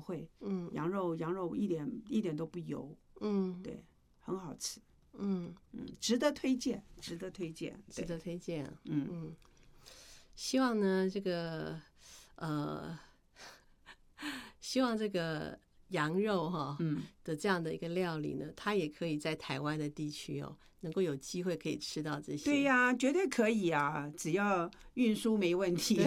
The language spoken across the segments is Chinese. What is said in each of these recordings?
会。羊肉一点都不油。对，很好吃。值得推荐，值得推荐， 值得推荐。希望呢，希望这个羊肉的这样的一个料理呢，它也可以在台湾的地区能够有机会可以吃到这些。 对呀，绝对可以啊，只要运输没问题。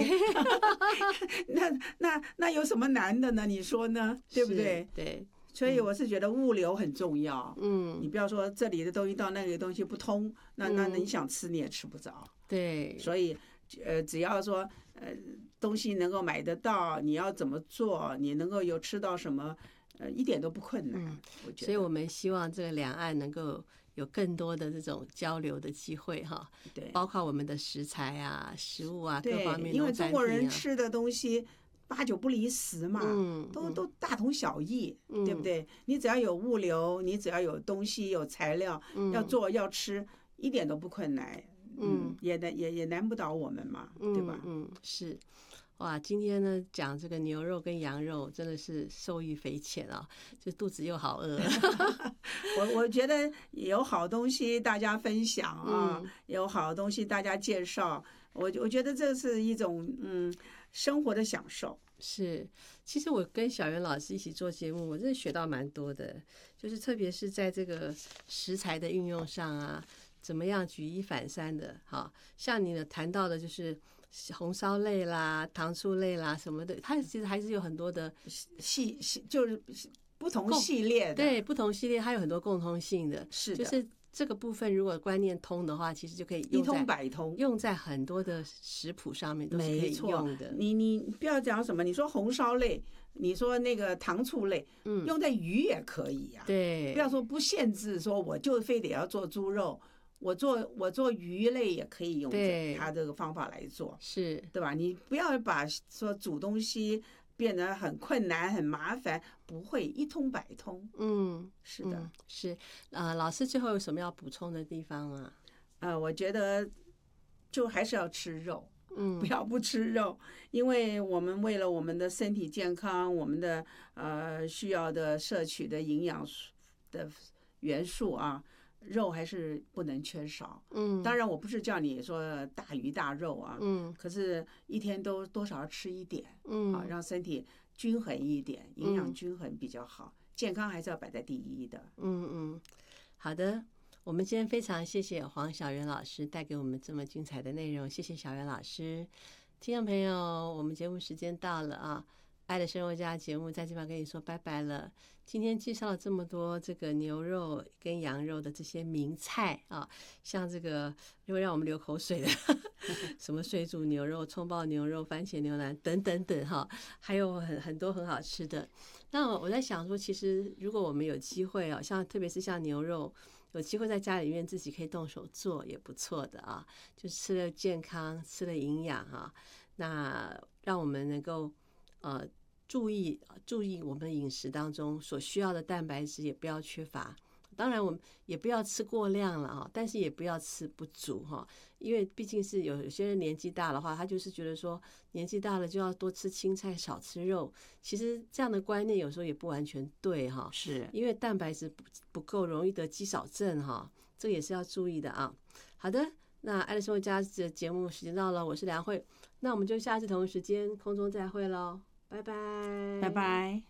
那有什么难的呢？你说呢？对不对？ 对。 所以我是觉得物流很重要。你不要说这里的东西到那里的东西不通，那你想吃你也吃不着。 对， 所以只要说东西能够买得到，你要怎么做，你能够有吃到什么，一点都不困难。我觉得， 所以我们希望这个两岸能够有更多的这种交流的机会哈。 对， 包括我们的食材啊、食物啊各方面， 因为中国人吃的东西8、9不离10嘛，都大同小异，对不对？你只要有物流，你只要有东西、有材料，要做要吃，一点都不困难。也难不倒我们嘛，对吧？ 是。哇，今天呢讲这个牛肉跟羊肉真的是受益匪浅啊，就肚子又好饿。 我觉得有好东西大家分享啊，有好东西大家介绍，我觉得这是一种生活的享受。 是，其实我跟小袁老师一起做节目，我真的学到蛮多的，就是特别是在这个食材的运用上啊，怎么样举一反三的。好像你谈到的就是红烧类啦、糖醋类啦什么的，它其实还是有很多的就是不同系列的， 对，不同系列它有很多共通性的， 是的， 就是这个部分如果观念通的话，其实就可以一通百通， 用在很多的食谱上面都是可以用的。 你不要讲什么，你说红烧类，你说那个糖醋类，用在鱼也可以呀。 对， 不要说不限制，说我就非得要做猪肉。我做鱼类也可以用它这个方法来做， 是对吧？你不要把说煮东西变得很困难很麻烦，不会，一通百通。是的， 是。老师最后有什么要补充的地方吗？ 我觉得就还是要吃肉，不要不吃肉，因为我们为了我们的身体健康，我们的需要的摄取的营养的元素啊。肉还是不能缺少。当然我不是叫你说大鱼大肉啊，可是一天都多少吃一点，让身体均衡一点，营养均衡比较好，健康还是要摆在第一的。 好的，我们今天非常谢谢黄小袁老师带给我们这么精彩的内容，谢谢小袁老师。听众朋友，我们节目时间到了啊。爱的生活家节目在这边跟你说拜拜了。今天介绍了这么多这个牛肉跟羊肉的这些名菜啊，像这个就会让我们流口水的什么水煮牛肉、葱爆牛肉、番茄牛腩等等等哈，还有很多很好吃的。那我在想说，其实如果我们有机会啊，像特别是像牛肉，有机会在家里面自己可以动手做也不错的啊，就吃了健康，吃了营养啊，那让我们能够注意我们的饮食当中所需要的蛋白质也不要缺乏，当然我们也不要吃过量了但是也不要吃不足因为毕竟是有些人年纪大的话，他就是觉得说年纪大了就要多吃青菜少吃肉，其实这样的观念有时候也不完全对是因为蛋白质不够容易得肌少症这也是要注意的啊。好的，那爱的生活家的节目时间到了，我是梁慧，那我们就下次同一时间空中再会咯，拜拜， 拜拜。